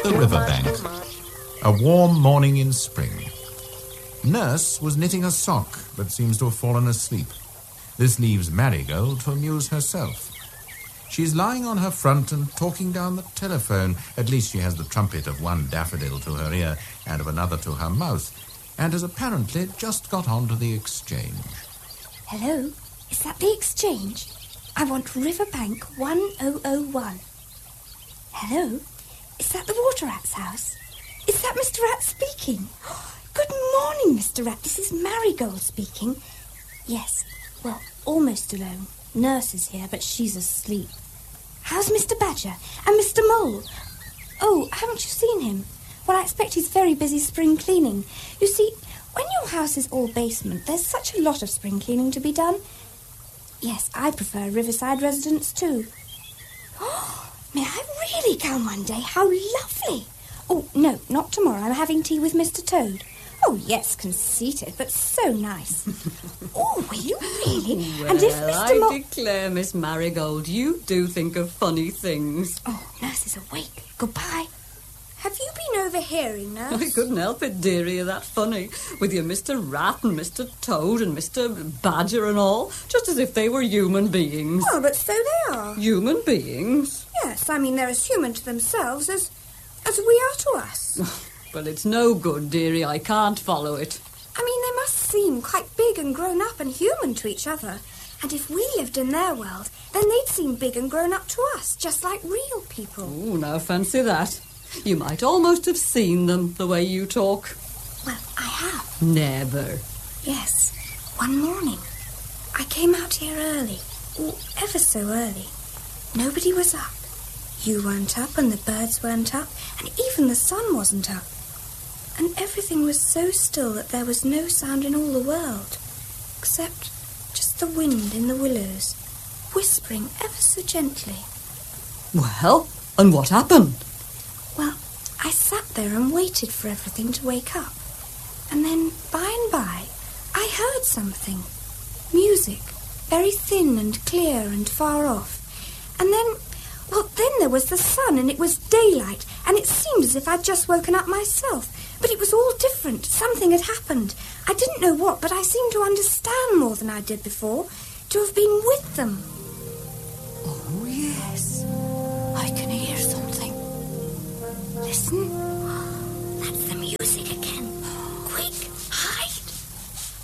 The riverbank. A warm morning in spring. Nurse was knitting a sock, but seems to have fallen asleep. This leaves Marigold to amuse herself. She's lying on her front and talking down the telephone. At least she has the trumpet of one daffodil to her ear and of another to her mouth, and has apparently just got on to the exchange. Hello? Is that the exchange? I want Riverbank 1001. Hello? Is that the Water Rat's house? Is that Mr. Rat speaking? Good morning, Mr. Rat. This is Marigold speaking. Yes, well, almost alone. Nurse is here, but she's asleep. How's Mr. Badger and Mr. Mole? Oh, haven't you seen him? Well, I expect he's very busy spring cleaning. You see, when your house is all basement, there's such a lot of spring cleaning to be done. Yes, I prefer riverside residence too. Oh, may I really come one day? How lovely! Oh, no, not tomorrow. I'm having tea with Mr. Toad. Oh, yes, conceited, but so nice. Oh, will you really? Well, and if Mr. I declare, Miss Marigold, you do think of funny things. Oh, Nurse is awake. Goodbye. Have you been overhearing, Nurse? I couldn't help it, dearie, you're that funny. With your Mr. Rat and Mr. Toad and Mr. Badger and all, just as if they were human beings. Oh, but so they are. Human beings? Yes, I mean, they're as human to themselves as we are to us. Well, it's no good, dearie. I can't follow it. I mean, they must seem quite big and grown up and human to each other. And if we lived in their world, then they'd seem big and grown up to us, just like real people. Oh, now fancy that. You might almost have seen them, the way you talk. Well, I have. Never. Yes, one morning. I came out here early, ever so early. Nobody was up. You weren't up and the birds weren't up, and even the sun wasn't up. And everything was so still that there was no sound in all the world, except just the wind in the willows, whispering ever so gently. Well, and what happened? Well, I sat there and waited for everything to wake up. And then, by and by, I heard something. Music, very thin and clear and far off. And then, well, then there was the sun, and it was daylight, and it seemed as if I'd just woken up myself. But it was all different. Something had happened. I didn't know what, but I seemed to understand more than I did before, to have been with them. Oh, yes. I can hear something. Listen.